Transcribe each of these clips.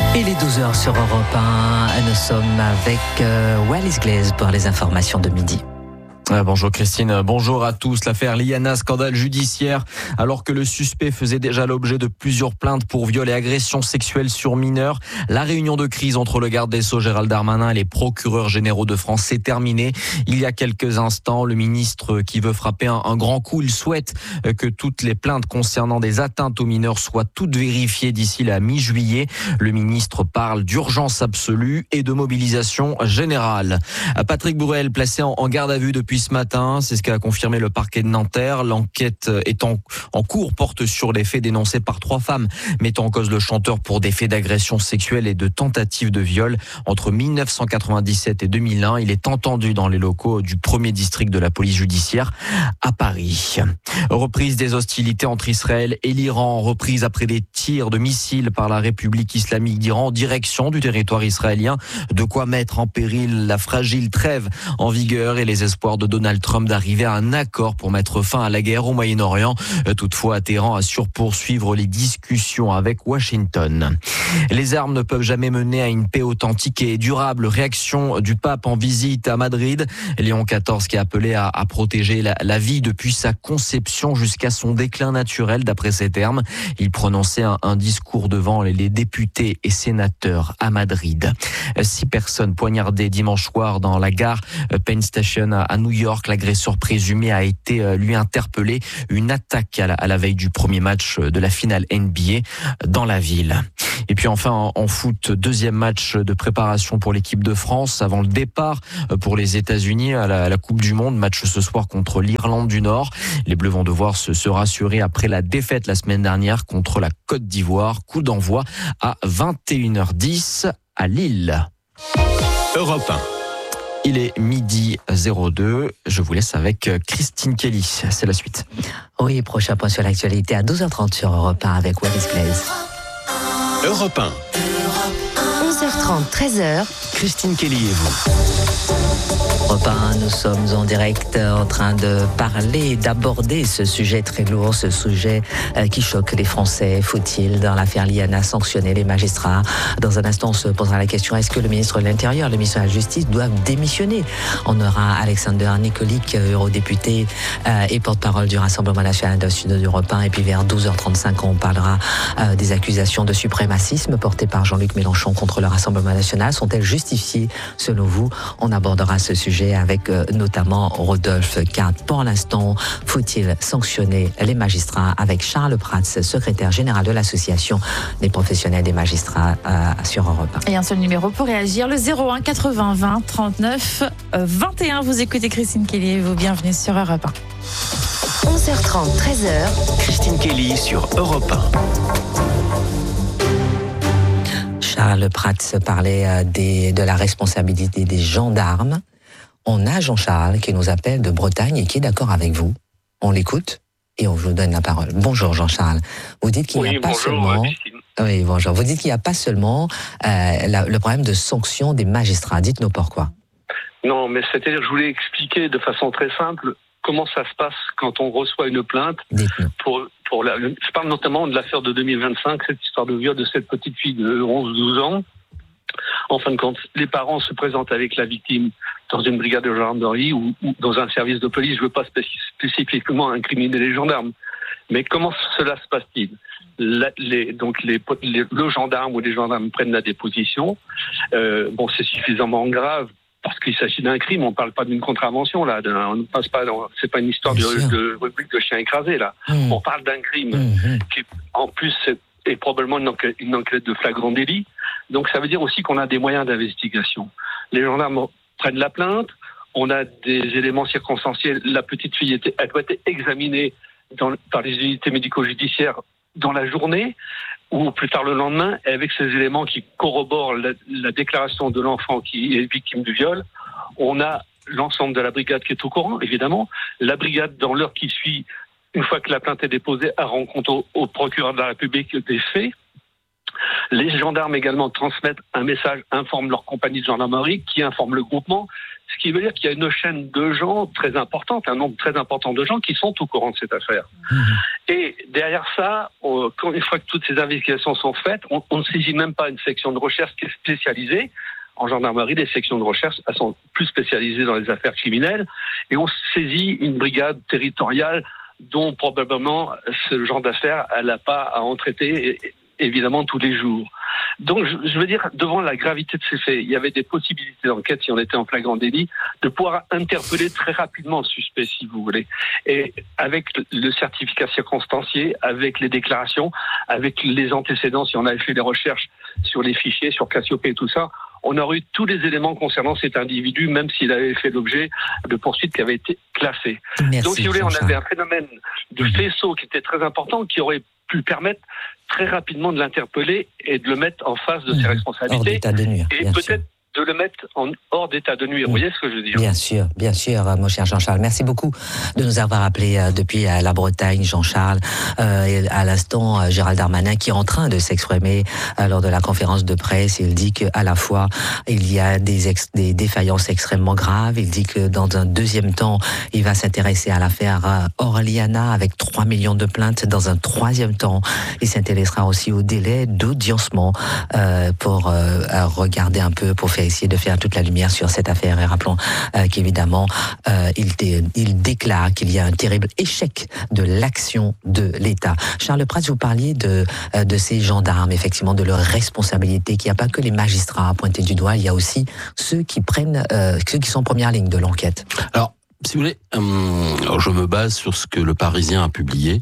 Il est 12h sur Europe 1. Nous sommes avec Wallis Glaise pour les informations de midi. Bonjour Christine, bonjour à tous. L'affaire Liana, scandale judiciaire. Alors que le suspect faisait déjà l'objet de plusieurs plaintes pour viol et agression sexuelle sur mineurs, la réunion de crise entre le garde des Sceaux Gérald Darmanin et les procureurs généraux de France s'est terminée. Il y a quelques instants, le ministre qui veut frapper un grand coup, il souhaite que toutes les plaintes concernant des atteintes aux mineurs soient toutes vérifiées d'ici la mi-juillet. Le ministre parle d'urgence absolue et de mobilisation générale. Patrick Bourrel placé en garde à vue depuis ce matin, c'est ce qu'a confirmé le parquet de Nanterre. L'enquête est en cours, porte sur les faits dénoncés par 3 femmes mettant en cause le chanteur pour des faits d'agression sexuelle et de tentative de viol entre 1997 et 2001. Il est entendu dans les locaux du 1er district de la police judiciaire à Paris. Reprise des hostilités entre Israël et l'Iran, reprise après des tirs de missiles par la République islamique d'Iran en direction du territoire israélien. De quoi mettre en péril la fragile trêve en vigueur et les espoirs de Donald Trump d'arriver à un accord pour mettre fin à la guerre au Moyen-Orient. Toutefois, Téhéran assure poursuivre les discussions avec Washington. Les armes ne peuvent jamais mener à une paix authentique et durable. Réaction du pape en visite à Madrid. Léon XIV qui a appelé à protéger la vie depuis sa conception jusqu'à son déclin naturel, d'après ses termes. Il prononçait un discours devant les députés et sénateurs à Madrid. 6 personnes poignardées dimanche soir dans la gare Penn Station à New York. L'agresseur présumé a été lui interpellé. Une attaque à la veille du premier match de la finale NBA dans la ville. Et puis enfin en foot, 2e match de préparation pour l'équipe de France avant le départ pour les États-Unis à la Coupe du Monde. Match ce soir contre l'Irlande du Nord. Les Bleus vont devoir se rassurer après la défaite la semaine dernière contre la Côte d'Ivoire. Coup d'envoi à 21h10 à Lille. Europe 1. Il est midi 02. Je vous laisse avec Christine Kelly. C'est la suite. Oui, prochain point sur l'actualité à 12h30 sur Europe 1 avec Wallis Glaise. Europe 1. 11h30, 13h. Christine Kelly et vous. Europe 1, nous sommes en direct en train de parler, d'aborder ce sujet très lourd, ce sujet qui choque les Français. Faut-il, dans l'affaire Liana, sanctionner les magistrats? Dans un instant, on se posera la question, est-ce que le ministre de l'Intérieur, le ministre de la Justice doivent démissionner? On aura Alexander Nikolic, eurodéputé et porte-parole du Rassemblement national dans le sud d'Europe 1. Et puis vers 12h35, on parlera des accusations de suprémacisme portées par Jean-Luc Mélenchon contre le Rassemblement national. Sont-elles justifiées selon vous? On abordera ce sujet avec notamment Rodolphe Cart. Pour l'instant, faut-il sanctionner les magistrats? Avec Charles Prats, secrétaire général de l'association des professionnels des magistrats sur Europe 1. Et un seul numéro pour réagir, le 01 80 20 39 21. Vous écoutez Christine Kelly et vous bienvenue sur Europe 1. 11h30, 13h. Christine Kelly sur Europe 1. Charles Prats parlait de la responsabilité des gendarmes. On a Jean-Charles qui nous appelle de Bretagne et qui est d'accord avec vous. On l'écoute et on vous donne la parole. Bonjour Jean-Charles. Vous dites qu'il n'y a pas seulement... Oui, bonjour. Vous dites qu'il n'y a pas seulement le problème de sanction des magistrats. Dites-nous pourquoi. Non, mais c'est-à-dire, je voulais expliquer de façon très simple comment ça se passe quand on reçoit une plainte. Dites-nous. Je parle notamment de l'affaire de 2025, cette histoire de viol de cette petite fille de 11-12 ans. En fin de compte, les parents se présentent avec la victime dans une brigade de gendarmerie ou dans un service de police. Je ne veux pas spécifiquement incriminer les gendarmes. Mais comment cela se passe-t-il? Le gendarme ou les gendarmes prennent la déposition. C'est suffisamment grave parce qu'il s'agit d'un crime. On ne parle pas d'une contravention là. On ne passe pas. C'est pas une histoire de rubrique de chien écrasé là. On parle d'un crime qui, en plus, est probablement une enquête de flagrant délit. Donc ça veut dire aussi qu'on a des moyens d'investigation. Les gendarmes prennent la plainte, on a des éléments circonstanciels. La petite fille elle doit être examinée par les unités médico-judiciaires dans la journée ou plus tard le lendemain, avec ces éléments qui corroborent la déclaration de l'enfant qui est victime du viol. On a l'ensemble de la brigade qui est au courant, évidemment. La brigade, dans l'heure qui suit, une fois que la plainte est déposée, a rend compte au procureur de la République des faits. Les gendarmes également transmettent un message, informent leur compagnie de gendarmerie, qui informe le groupement. Ce qui veut dire qu'il y a une chaîne de gens très importante, un nombre très important de gens qui sont au courant de cette affaire. Et derrière ça, une fois que toutes ces investigations sont faites, on ne saisit même pas une section de recherche qui est spécialisée. En gendarmerie, les sections de recherche, elles sont plus spécialisées dans les affaires criminelles. Et on saisit une brigade territoriale dont probablement ce genre d'affaires, elle n'a pas à en traiter évidemment tous les jours. Donc je veux dire, devant la gravité de ces faits, il y avait des possibilités d'enquête, si on était en flagrant délit, de pouvoir interpeller très rapidement le suspect, si vous voulez. Et avec le certificat circonstancié, avec les déclarations, avec les antécédents, si on avait fait des recherches sur les fichiers, sur Cassiopée et tout ça, on aurait eu tous les éléments concernant cet individu, même s'il avait fait l'objet de poursuites qui avaient été classées. Merci, donc, si vous voulez, on Jean-Charles. avait un phénomène de faisceau qui était très important, qui aurait pu permettre très rapidement de l'interpeller et de le mettre en face de ses Hors responsabilités. d'état de nuire, Et bien sûr. peut-être de le mettre hors d'état de nuire. Vous voyez ce que je veux dire? Bien sûr, mon cher Jean-Charles. Merci beaucoup de nous avoir appelé depuis la Bretagne, Jean-Charles. Et à l'instant, Gérald Darmanin qui est en train de s'exprimer lors de la conférence de presse. Il dit qu'à la fois, il y a des défaillances extrêmement graves. Il dit que dans un deuxième temps, il va s'intéresser à l'affaire Orliana avec 3 millions de plaintes. Dans un troisième temps, il s'intéressera aussi au délai d'audiencement pour regarder un peu, pour essayer de faire toute la lumière sur cette affaire. Et rappelons qu'évidemment, il déclare qu'il y a un terrible échec de l'action de l'État. Charles Prats, vous parliez de ces gendarmes, effectivement, de leur responsabilité, qu'il n'y a pas que les magistrats à pointer du doigt, il y a aussi ceux qui sont en première ligne de l'enquête. Alors, si vous voulez, je me base sur ce que le Parisien a publié.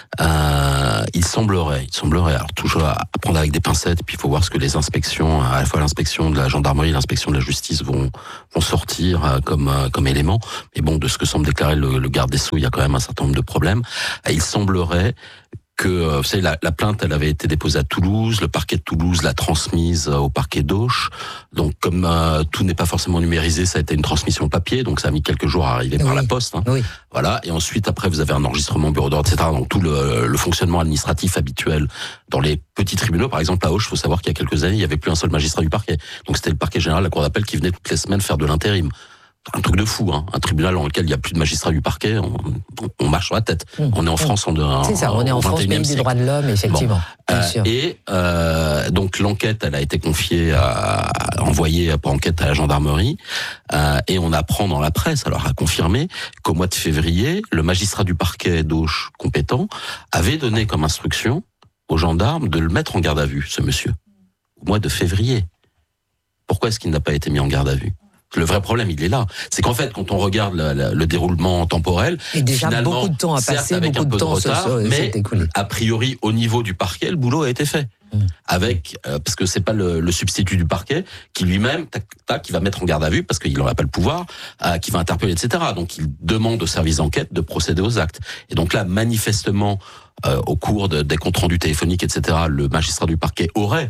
Il semblerait, alors toujours à prendre avec des pincettes, puis il faut voir ce que les inspections, à la fois l'inspection de la gendarmerie et l'inspection de la justice vont sortir comme élément. Mais bon, de ce que semble déclarer le garde des Sceaux, il y a quand même un certain nombre de problèmes. Il semblerait que, vous savez, la plainte, elle avait été déposée à Toulouse, le parquet de Toulouse l'a transmise au parquet d'Auch. Donc, comme tout n'est pas forcément numérisé, ça a été une transmission papier, donc ça a mis quelques jours à arriver par la poste. Oui. Voilà. Et ensuite, après, vous avez un enregistrement bureau d'ordre, etc. Donc, tout le fonctionnement administratif habituel dans les petits tribunaux. Par exemple, à Auch, il faut savoir qu'il y a quelques années, il n'y avait plus un seul magistrat du parquet. Donc, c'était le parquet général, la cour d'appel, qui venait toutes les semaines faire de l'intérim. Un truc de fou, hein. Un tribunal dans lequel il n'y a plus de magistrats du parquet, on marche sur la tête. On est en France C'est ça, on est en France, pays des droits de l'homme, effectivement. Bon. Bien sûr. Et donc l'enquête, elle a été confiée, envoyée pour enquête à la gendarmerie, et on apprend dans la presse, alors à confirmer, qu'au mois de février, le magistrat du parquet d'Auch compétent avait donné comme instruction aux gendarmes de le mettre en garde à vue, ce monsieur, au mois de février. Pourquoi est-ce qu'il n'a pas été mis en garde à vue ? Le vrai problème, il est là. C'est qu'en fait, quand on regarde le déroulement temporel, Et déjà finalement, beaucoup de temps a certes, passé, avec beaucoup un peu de temps retard, s'est mais écoulé. a priori, au niveau du parquet, le boulot a été fait. Avec, parce que c'est pas le substitut du parquet qui lui-même, qui va mettre en garde à vue parce qu'il n'aura pas le pouvoir, qui va interpeller, etc. Donc, il demande au service d'enquête de procéder aux actes. Et donc là, manifestement, au cours des comptes rendus téléphoniques, etc., le magistrat du parquet aurait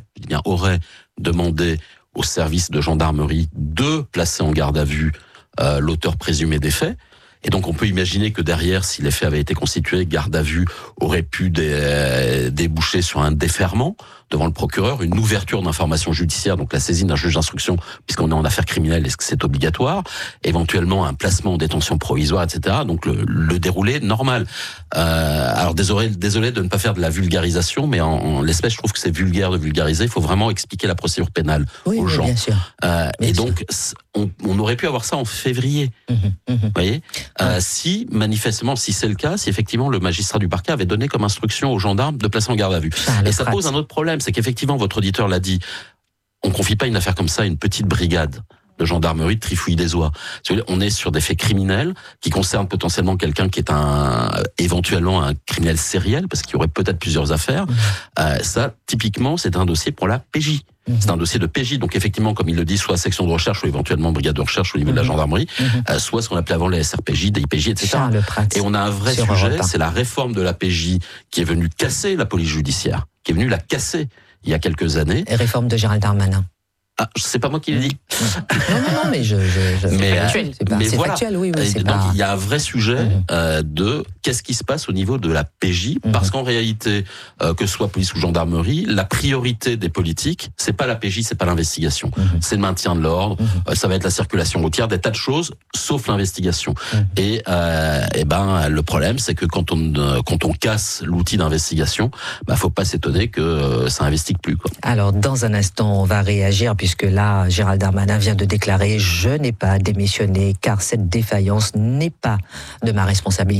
demandé au service de gendarmerie de placer en garde à vue l'auteur présumé des faits. Et donc on peut imaginer que derrière, si les faits avaient été constitués, garde à vue aurait pu déboucher sur un déferment devant le procureur, une ouverture d'information judiciaire, donc la saisine d'un juge d'instruction, puisqu'on est en affaires criminelles, est-ce que c'est obligatoire, éventuellement un placement en détention provisoire, etc. Donc le déroulé normal. Alors désolé de ne pas faire de la vulgarisation, mais en l'espèce, je trouve que c'est vulgaire de vulgariser. Il faut vraiment expliquer la procédure pénale aux gens. Bien sûr. Donc on aurait pu avoir ça en février. Vous voyez, si manifestement, si c'est le cas, si effectivement le magistrat du parquet avait donné comme instruction aux gendarmes de placer en garde à vue. Et ça pose un autre problème, c'est qu'effectivement, votre auditeur l'a dit, on confie pas une affaire comme ça à une petite brigade de gendarmerie de Trifouille des Oies. On est sur des faits criminels qui concernent potentiellement quelqu'un qui est éventuellement un criminel sériel, parce qu'il y aurait peut-être plusieurs affaires. Ça, typiquement, c'est un dossier pour la PJ. C'est un dossier de PJ, donc effectivement, comme il le dit, soit section de recherche, ou éventuellement brigade de recherche au niveau de la gendarmerie, soit ce qu'on appelait avant les SRPJ, DIPJ, etc. Et on a un vrai sujet, c'est la réforme de la PJ qui est venue casser la police judiciaire, qui est venue la casser il y a quelques années. Et réforme de Gérald Darmanin. Ah, c'est pas moi qui l'ai dit. Non, mais mais c'est factuel, oui. donc il y a un vrai sujet de qu'est-ce qui se passe au niveau de la PJ, parce qu'en réalité, que ce soit police ou gendarmerie, la priorité des politiques, c'est pas la PJ, c'est pas l'investigation, c'est le maintien de l'ordre, ça va être la circulation routière, des tas de choses, sauf l'investigation. Et le problème, c'est que quand on casse l'outil d'investigation, faut pas s'étonner que ça investigue plus, quoi. Alors, dans un instant, on va réagir, puisque là, Gérald Darmanin vient de déclarer « Je n'ai pas démissionné, car cette défaillance n'est pas de ma responsabilité ».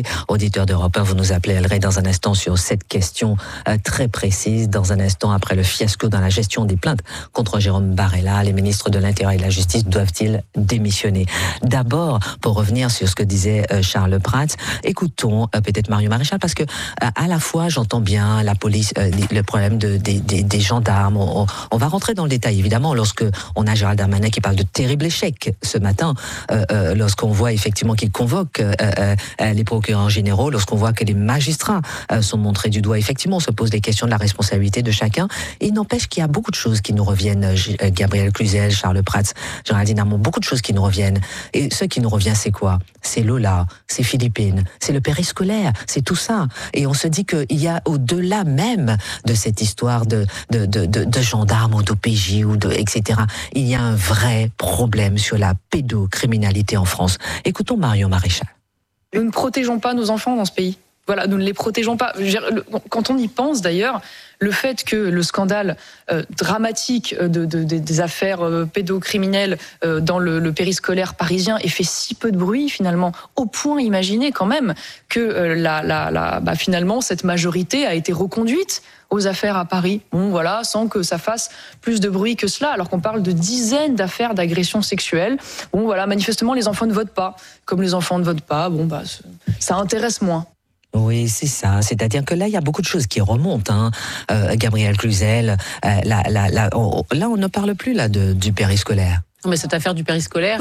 Auditeur d'Europe 1, vous nous appellerez dans un instant sur cette question très précise. Dans un instant, après le fiasco dans la gestion des plaintes contre Jérôme Barella, les ministres de l'Intérieur et de la Justice doivent-ils démissionner? D'abord, pour revenir sur ce que disait Charles Prats, écoutons peut-être Marion Maréchal, parce que à la fois, j'entends bien la police, le problème des gendarmes. On va rentrer dans le détail, évidemment, lorsque on a Gérald Darmanin qui parle de terrible échec ce matin, lorsqu'on voit effectivement qu'il convoque les procureurs généraux, lorsqu'on voit que les magistrats sont montrés du doigt. Effectivement, on se pose des questions de la responsabilité de chacun. Et il n'empêche qu'il y a beaucoup de choses qui nous reviennent, Gabriel Cluzel, Charles Prats, Géraldine Darmanin, beaucoup de choses qui nous reviennent. Et ce qui nous revient, c'est quoi? C'est Lola, c'est Philippine, c'est le périscolaire, c'est tout ça. Et on se dit qu'il y a au-delà même de cette histoire de gendarmes ou d'OPJ etc. Il y a un vrai problème sur la pédocriminalité en France. Écoutons Marion Maréchal. Nous ne protégeons pas nos enfants dans ce pays. Voilà, nous ne les protégeons pas. Quand on y pense d'ailleurs, le fait que le scandale dramatique des affaires pédocriminelles dans le périscolaire parisien ait fait si peu de bruit finalement, au point imaginer quand même que finalement cette majorité a été reconduite aux affaires à Paris. Bon voilà, sans que ça fasse plus de bruit que cela, alors qu'on parle de dizaines d'affaires d'agressions sexuelles. Bon voilà, manifestement les enfants ne votent pas. Comme les enfants ne votent pas, ça intéresse moins. Oui, c'est ça. C'est-à-dire que là, il y a beaucoup de choses qui remontent. Gabriel Cluzel, là, on ne parle plus là du périscolaire. Mais cette affaire du périscolaire,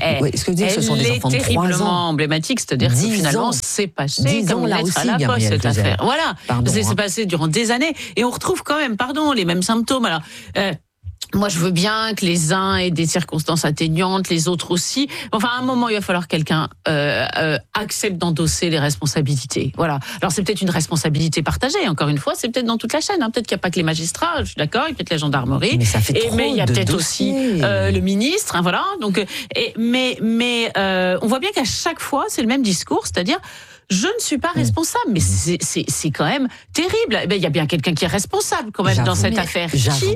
ce sont des enfants de 3 ans. Terriblement emblématique, c'est-à-dire que finalement, c'est passé comme une lettre à la poste, cette affaire. Voilà, c'est passé durant des années, et on retrouve quand même, les mêmes symptômes. Alors, moi, je veux bien que les uns aient des circonstances atténuantes, les autres aussi. Enfin, à un moment, il va falloir que quelqu'un accepte d'endosser les responsabilités. Voilà. Alors, c'est peut-être une responsabilité partagée. Encore une fois, c'est peut-être dans toute la chaîne. Peut-être qu'il n'y a pas que les magistrats. Je suis d'accord. Il y a peut-être la gendarmerie. Mais il y a peut-être aussi le ministre. Voilà. Donc, mais on voit bien qu'à chaque fois, c'est le même discours, c'est-à-dire. Je ne suis pas responsable, mais c'est quand même terrible. Il y a bien quelqu'un qui est responsable quand même dans cette affaire.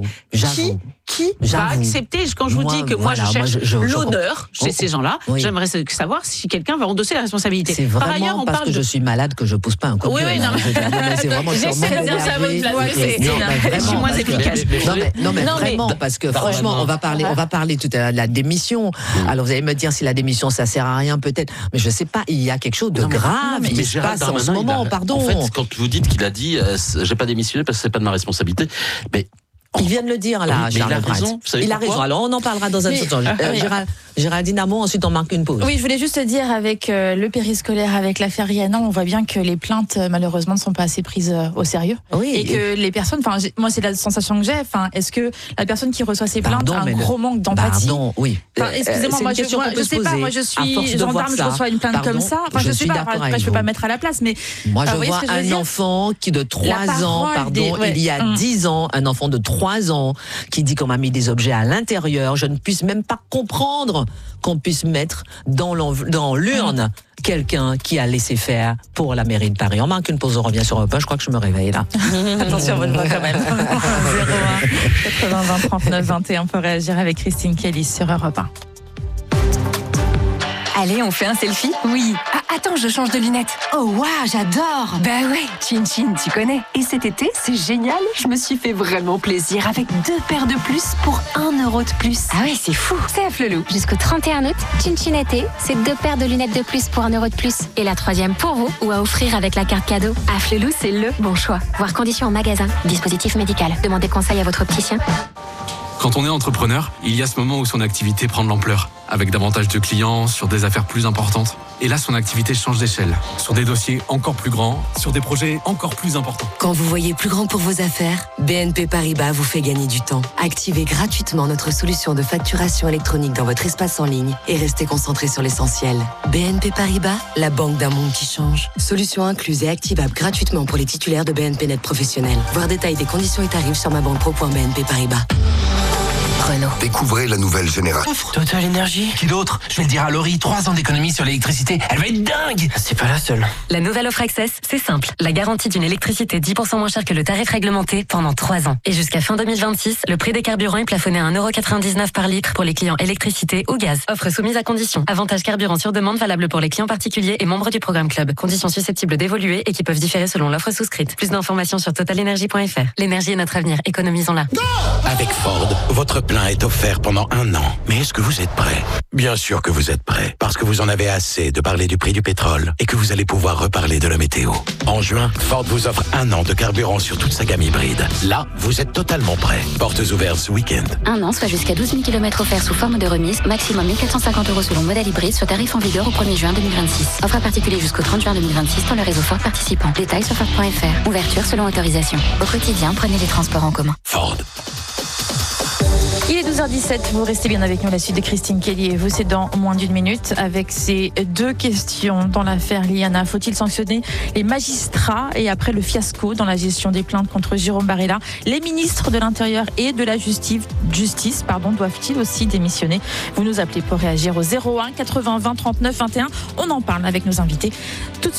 Qui va accepter? Quand je vous dis que moi je cherche l'honneur chez ces gens-là, j'aimerais savoir si quelqu'un va endosser la responsabilité. C'est vraiment par ailleurs, parce que je suis malade que je pousse pas un coup de gueule. C'est vraiment j'essaie de dire ça à votre place, je suis moins efficace. Non mais vraiment, parce que franchement, on va parler tout à l'heure de la démission. Alors vous allez me dire si la démission ça sert à rien peut-être, mais je sais pas, il y a quelque chose de grave qui se passe en ce moment, pardon. En fait, quand vous dites qu'il a dit j'ai pas démissionné parce que c'est pas de ma responsabilité, mais il vient de le dire là, Charles Prats. Il a raison. Alors on en parlera dans un instant. Géraldine Darmanin, ensuite on marque une pause. Oui, je voulais juste dire avec le périscolaire, avec l'affaire Rihanna, on voit bien que les plaintes malheureusement ne sont pas assez prises au sérieux. Oui, et que les personnes, moi c'est la sensation que j'ai. Est-ce que la personne qui reçoit ces plaintes a un gros manque d'empathie? Pardon, oui. Excusez-moi, moi je sais pas. Moi je suis gendarme, je reçois une plainte comme ça. Je sais pas. Après je peux pas mettre à la place, mais moi je vois un enfant qui de 3 ans, il y a 10 ans, un enfant de 3 ans qui dit qu'on m'a mis des objets à l'intérieur. Je ne puisse même pas comprendre qu'on puisse mettre dans l'urne quelqu'un qui a laissé faire pour la mairie de Paris. On marque une pause, on revient sur Europe 1. Je crois que je me réveille là. Attention à votre voix quand même. 01 80 20 39 21 pour réagir avec Christine Kelly sur Europe 1. Allez, on fait un selfie? Oui. Ah, attends, je change de lunettes. Oh, waouh, j'adore. Bah ouais, Chin Chin, tu connais. Et cet été, c'est génial. Je me suis fait vraiment plaisir avec 2 paires de plus pour 1 euro de plus. Ah ouais, c'est fou. C'est Afflelou. Jusqu'au 31 août, Chin Chin été, c'est 2 paires de lunettes de plus pour 1 euro de plus. Et la 3e pour vous ou à offrir avec la carte cadeau. Afflelou, c'est le bon choix. Voir conditions en magasin. Dispositif médical. Demandez conseil à votre opticien. Quand on est entrepreneur, il y a ce moment où son activité prend de l'ampleur, avec davantage de clients, sur des affaires plus importantes. Et là, son activité change d'échelle, sur des dossiers encore plus grands, sur des projets encore plus importants. Quand vous voyez plus grand pour vos affaires, BNP Paribas vous fait gagner du temps. Activez gratuitement notre solution de facturation électronique dans votre espace en ligne et restez concentré sur l'essentiel. BNP Paribas, la banque d'un monde qui change. Solution incluse et activable gratuitement pour les titulaires de BNP Net professionnels. Voir détail des conditions et tarifs sur mabanque.pro.bnp Paribas. Renault. Découvrez la nouvelle génération. Total Energy. Qui d'autre? Je vais le dire à Laurie, 3 ans d'économie sur l'électricité. Elle va être dingue. C'est pas la seule. La nouvelle offre Access, c'est simple. La garantie d'une électricité 10% moins chère que le tarif réglementé pendant 3 ans. Et jusqu'à fin 2026, le prix des carburants est plafonné à 1,99€ par litre pour les clients électricité ou gaz. Offre soumise à conditions. Avantage carburant sur demande valable pour les clients particuliers et membres du programme Club. Conditions susceptibles d'évoluer et qui peuvent différer selon l'offre souscrite. Plus d'informations sur totalenergy.fr. L'énergie est notre avenir. Économisons-la. Avec Ford, votre plein est offert pendant 1 an. Mais est-ce que vous êtes prêt? Bien sûr que vous êtes prêt, parce que vous en avez assez de parler du prix du pétrole et que vous allez pouvoir reparler de la météo. En juin, Ford vous offre 1 an de carburant sur toute sa gamme hybride. Là, vous êtes totalement prêt. Portes ouvertes ce week-end. 1 an, soit jusqu'à 12 000 km offerts sous forme de remise, maximum 1 450€ selon modèle hybride, sur tarif en vigueur au 1er juin 2026. Offre à particulier jusqu'au 30 juin 2026 dans le réseau Ford participant. Détails sur Ford.fr. Ouverture selon autorisation. Au quotidien, prenez les transports en commun. Ford. Il est 12h17, vous restez bien avec nous, la suite de Christine Kelly et vous, c'est dans moins d'1 minute avec ces 2 questions dans l'affaire Liana. Faut-il sanctionner les magistrats? Et après le fiasco dans la gestion des plaintes contre Jérôme Barella, les ministres de l'Intérieur et de la Justice doivent-ils aussi démissionner? Vous nous appelez pour réagir au 01 80 20 39 21. On en parle avec nos invités tout de suite.